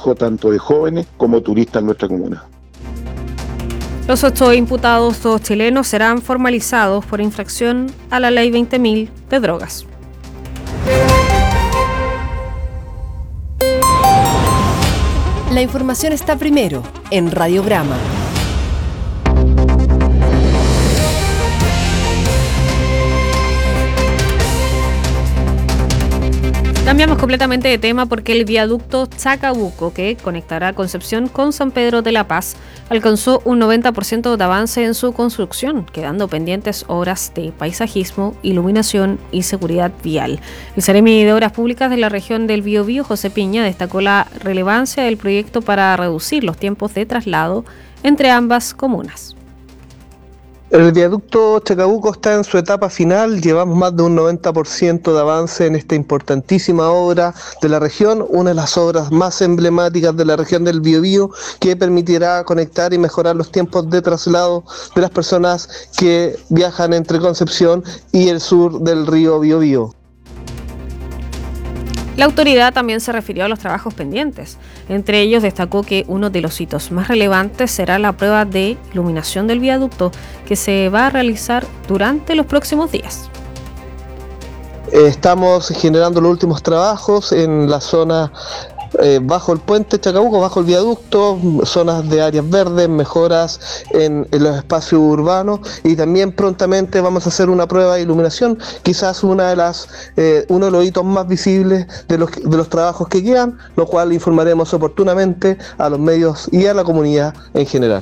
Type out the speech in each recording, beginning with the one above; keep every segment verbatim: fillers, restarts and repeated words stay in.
flujo tanto de jóvenes como turistas en nuestra comuna. Los ocho imputados, todos chilenos, serán formalizados por infracción a la Ley veinte mil de drogas. La información está primero en Radiograma. Cambiamos completamente de tema porque el viaducto Chacabuco, que conectará Concepción con San Pedro de la Paz, alcanzó un noventa por ciento de avance en su construcción, quedando pendientes obras de paisajismo, iluminación y seguridad vial. El Seremi de Obras Públicas de la región del Biobío, José Piña, destacó la relevancia del proyecto para reducir los tiempos de traslado entre ambas comunas. El viaducto Chacabuco está en su etapa final, llevamos más de un noventa por ciento de avance en esta importantísima obra de la región, una de las obras más emblemáticas de la región del Biobío, que permitirá conectar y mejorar los tiempos de traslado de las personas que viajan entre Concepción y el sur del río Biobío. La autoridad también se refirió a los trabajos pendientes. Entre ellos destacó que uno de los hitos más relevantes será la prueba de iluminación del viaducto que se va a realizar durante los próximos días. Estamos generando los últimos trabajos en la zona eh, bajo el puente Chacabuco, bajo el viaducto, zonas de áreas verdes, mejoras en, en los espacios urbanos, y también prontamente vamos a hacer una prueba de iluminación, quizás una de las eh, uno de los hitos más visibles de los, de los trabajos que quedan, lo cual informaremos oportunamente a los medios y a la comunidad en general.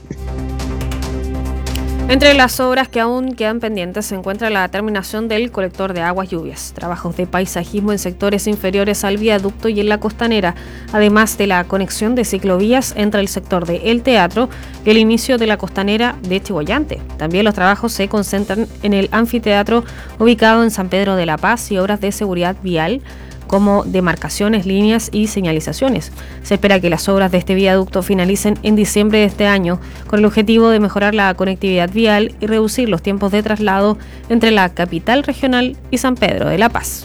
Entre las obras que aún quedan pendientes se encuentra la terminación del colector de aguas lluvias, trabajos de paisajismo en sectores inferiores al viaducto y en la costanera, además de la conexión de ciclovías entre el sector de El Teatro y el inicio de la costanera de Chihuayante. También los trabajos se concentran en el anfiteatro ubicado en San Pedro de la Paz y obras de seguridad vial, como demarcaciones, líneas y señalizaciones. Se espera que las obras de este viaducto finalicen en diciembre de este año, con el objetivo de mejorar la conectividad vial y reducir los tiempos de traslado entre la capital regional y San Pedro de la Paz.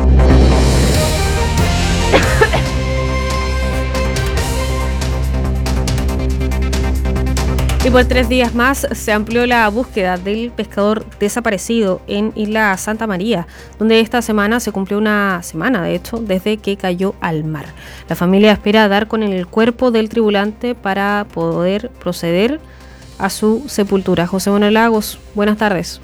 Y por tres días más se amplió la búsqueda del pescador desaparecido en Isla Santa María, donde esta semana se cumplió una semana, de hecho, desde que cayó al mar. La familia espera dar con el cuerpo del tripulante para poder proceder a su sepultura. José Manuel Lagos, buenas tardes.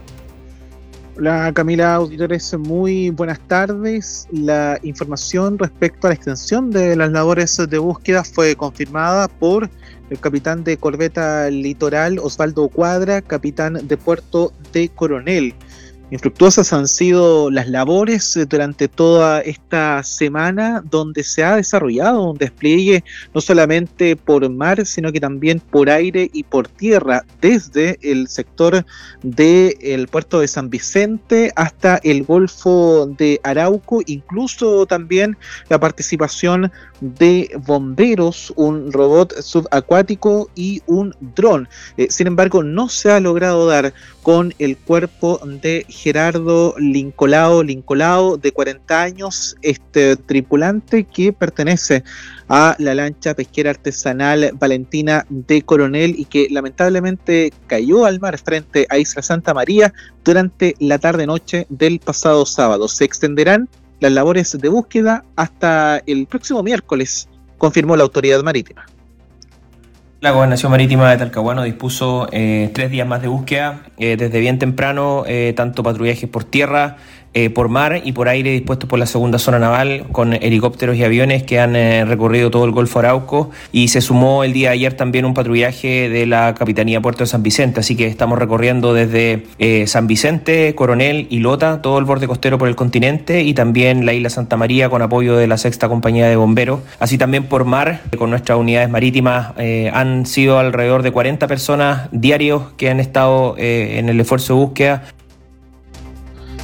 Hola Camila, auditores, muy buenas tardes. La información respecto a la extensión de las labores de búsqueda fue confirmada por el capitán de corbeta Litoral, Osvaldo Cuadra, capitán de puerto de Coronel. Infructuosas han sido las labores durante toda esta semana, donde se ha desarrollado un despliegue no solamente por mar, sino que también por aire y por tierra, desde el sector del puerto de San Vicente hasta el Golfo de Arauco, incluso también la participación de bomberos, un robot subacuático y un dron. Eh, sin embargo, no se ha logrado dar con el cuerpo de Gerardo Lincolao, Lincolao, de cuarenta años, este tripulante que pertenece a la lancha pesquera artesanal Valentina de Coronel y que lamentablemente cayó al mar frente a Isla Santa María durante la tarde-noche del pasado sábado. Se extenderán las labores de búsqueda hasta el próximo miércoles, confirmó la autoridad marítima. La Gobernación Marítima de Talcahuano dispuso eh, tres días más de búsqueda, eh, desde bien temprano, eh, tanto patrullajes por tierra, eh, por mar y por aire dispuestos por la segunda zona naval, con helicópteros y aviones que han eh, recorrido todo el Golfo Arauco, y se sumó el día de ayer también un patrullaje de la Capitanía Puerto de San Vicente, así que estamos recorriendo desde eh, San Vicente, Coronel y Lota, todo el borde costero por el continente, y también la Isla Santa María con apoyo de la Sexta Compañía de Bomberos, así también por mar, con nuestras unidades marítimas. eh, han sido alrededor de cuarenta personas diarios que han estado eh, en el esfuerzo de búsqueda.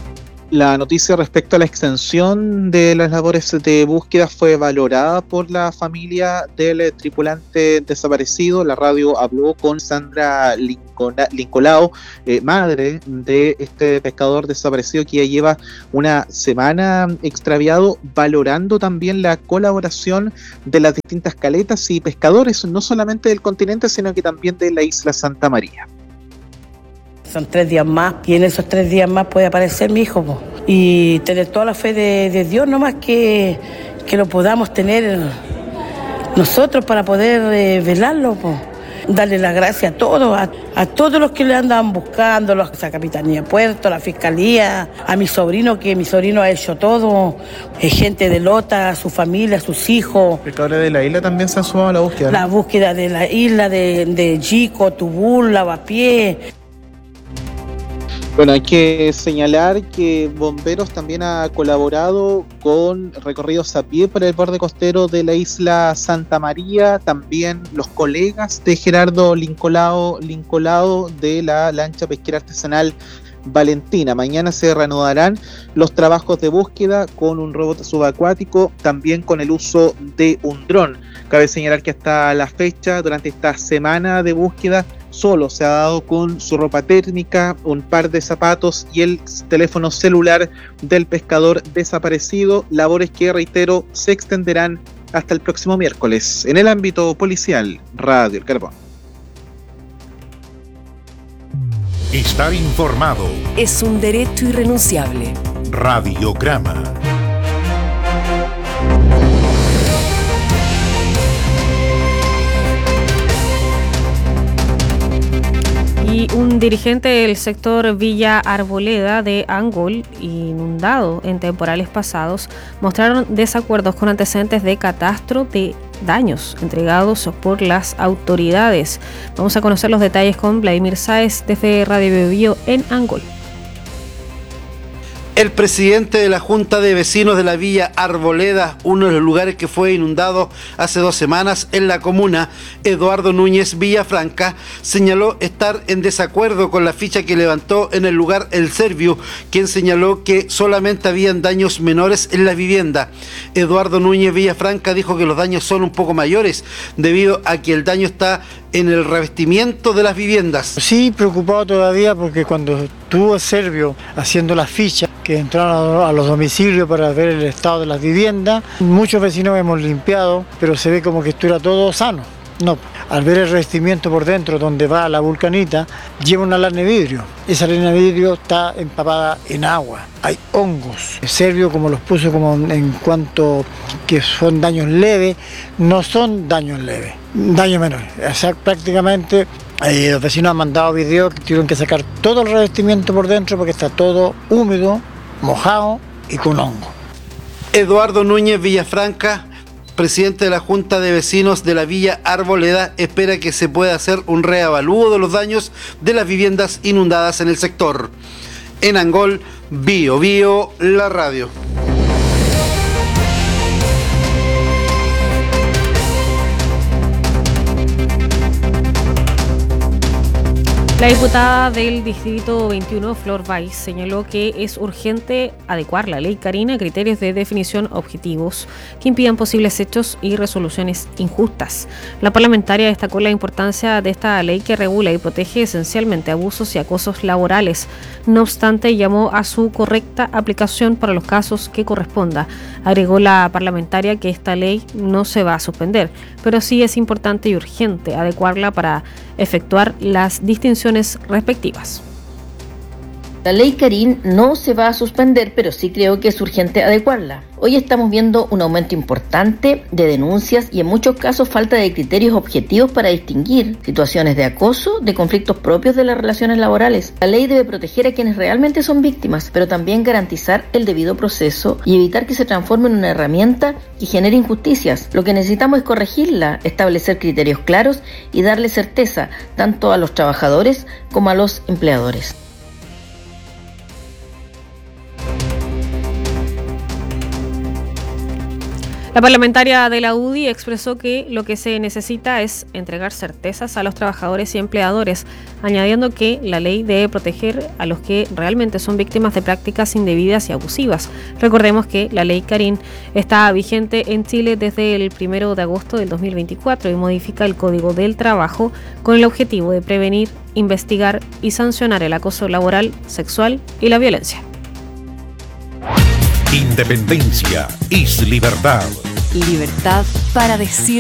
La noticia respecto a la extensión de las labores de búsqueda fue valorada por la familia del tripulante desaparecido. La radio habló con Sandra Lincolao, eh, madre de este pescador desaparecido que ya lleva una semana extraviado, valorando también la colaboración de las distintas caletas y pescadores, no solamente del continente, sino que también de la isla Santa María. Son tres días más y en esos tres días más puede aparecer mi hijo, po. Y tener toda la fe de, de Dios, nomás que, que lo podamos tener nosotros para poder eh, velarlo, po. Darle las gracias a todos, a, a todos los que le andaban buscando, los, a Capitanía de Puerto, a la Fiscalía, a mi sobrino, que mi sobrino ha hecho todo, eh, gente de Lota, su familia, sus hijos. ¿Pescadores de la isla también se han sumado a la búsqueda, ¿no? La búsqueda de la isla, de, de Chico, Tubul, Lavapié. Bueno, hay que señalar que Bomberos también ha colaborado con recorridos a pie por el borde costero de la isla Santa María. También los colegas de Gerardo Lincolao, Lincolao de la lancha pesquera artesanal Valentina. Mañana se reanudarán los trabajos de búsqueda con un robot subacuático, también con el uso de un dron. Cabe señalar que hasta la fecha, durante esta semana de búsqueda, solo se ha dado con su ropa térmica, un par de zapatos y el teléfono celular del pescador desaparecido, labores que, reitero, se extenderán hasta el próximo miércoles. En el ámbito policial, Radio El Carbón. Estar informado es un derecho irrenunciable. Radiograma. Y un dirigente del sector Villa Arboleda de Angol, inundado en temporales pasados, mostraron desacuerdos con antecedentes de catastro de daños entregados por las autoridades. Vamos a conocer los detalles con Vladimir Sáez desde Radio Biobío en Angol. El presidente de la Junta de Vecinos de la Villa Arboleda, uno de los lugares que fue inundado hace dos semanas en la comuna, Eduardo Núñez Villafranca, señaló estar en desacuerdo con la ficha que levantó en el lugar el Serviu, quien señaló que solamente habían daños menores en la vivienda. Eduardo Núñez Villafranca dijo que los daños son un poco mayores, debido a que el daño está en el revestimiento de las viviendas. Sí, preocupado todavía porque cuando estuvo el Servio haciendo las fichas que entraron a los domicilios para ver el estado de las viviendas, muchos vecinos hemos limpiado, pero se ve como que estuviera todo sano. No, al ver el revestimiento por dentro donde va la vulcanita, lleva una lana de vidrio. Esa lana de vidrio está empapada en agua, hay hongos. El Servio, como los puso como en cuanto que son daños leves, no son daños leves, daños menores. O sea, prácticamente eh, los vecinos han mandado videos que tuvieron que sacar todo el revestimiento por dentro porque está todo húmedo, mojado y con hongo. Eduardo Núñez Villafranca, presidente de la Junta de Vecinos de la Villa Arboleda, espera que se pueda hacer un reavalúo de los daños de las viviendas inundadas en el sector. En Angol, Bio Bio, la radio. La diputada del Distrito veintiuno, Flor Valls, señaló que es urgente adecuar la ley Karina a criterios de definición objetivos que impidan posibles hechos y resoluciones injustas. La parlamentaria destacó la importancia de esta ley que regula y protege esencialmente abusos y acosos laborales. No obstante, llamó a su correcta aplicación para los casos que corresponda. Agregó la parlamentaria que esta ley no se va a suspender, pero sí es importante y urgente adecuarla para efectuar las distinciones respectivas. La ley Karin no se va a suspender, pero sí creo que es urgente adecuarla. Hoy estamos viendo un aumento importante de denuncias y en muchos casos falta de criterios objetivos para distinguir situaciones de acoso de conflictos propios de las relaciones laborales. La ley debe proteger a quienes realmente son víctimas, pero también garantizar el debido proceso y evitar que se transforme en una herramienta que genere injusticias. Lo que necesitamos es corregirla, establecer criterios claros y darle certeza tanto a los trabajadores como a los empleadores. La parlamentaria de la U D I expresó que lo que se necesita es entregar certezas a los trabajadores y empleadores, añadiendo que la ley debe proteger a los que realmente son víctimas de prácticas indebidas y abusivas. Recordemos que la ley Carín está vigente en Chile desde el primero de agosto del dos mil veinticuatro y modifica el Código del Trabajo con el objetivo de prevenir, investigar y sancionar el acoso laboral, sexual y la violencia. Independencia es libertad. Libertad para decir